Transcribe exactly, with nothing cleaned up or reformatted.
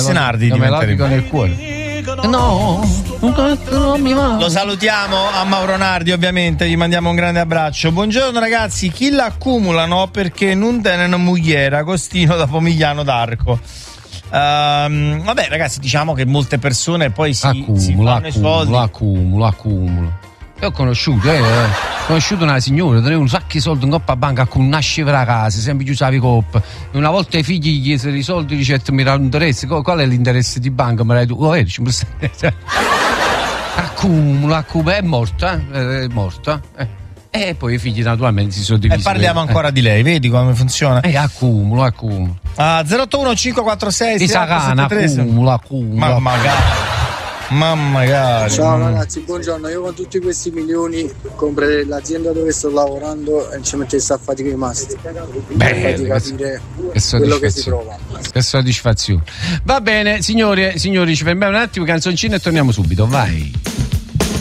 Nardi diventeremo nel cuore. No, non mi va. Lo salutiamo a Mauro Nardi, ovviamente, gli mandiamo un grande abbraccio. Buongiorno ragazzi, chi l'accumulano perché non tenen mugliera Agostino da Pomigliano d'Arco. Um, vabbè ragazzi, diciamo che molte persone poi si, accumulo, si fanno accumulo, i soldi. Accumulo, accumulo. Io ho conosciuto, eh, ho conosciuto una signora, teneva un sacco di soldi in coppa a banca, con nasceva la casa, sempre chiusavi coppa. Una volta i figli gli chiesero i soldi, dice: mi dà l'interesse, qual è l'interesse di banca? Me l'hai tu? Oh, eh, accumulo, accumulo, è morta, eh, è morta. Eh. E poi i figli naturalmente si sono divisi. E parliamo ancora eh. di lei, vedi come funziona? E eh, accumulo, accumulo. Ah, zero otto uno cinque quattro sei sei Sagana, accumulo, accumulo. Ma magari. Ma magari. Ciao ragazzi, buongiorno. Io con tutti questi milioni comprerei l'azienda dove sto lavorando e ci mettessi a fatica i masti. Beh, di capire che quello che si prova. Che soddisfazione. Va bene, signore, signori, ci fermiamo un attimo, canzoncina e torniamo subito. Vai.